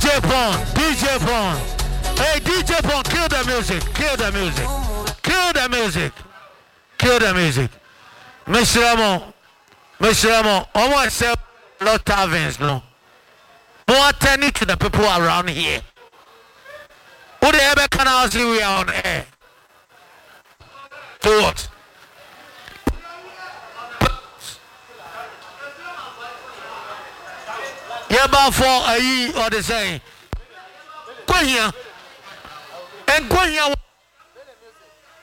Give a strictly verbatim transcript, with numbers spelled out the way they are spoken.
J Pon, D J Pon. Hey, D J Pon, kill the music, kill the music, kill the music, kill the music. Mister Ramon, Mister Ramon, almost sell lot taverns, no. More attending to the people around here. Who the ever can I see we are on air? To what? Yeah, about for a year or the same. Go here. And go here.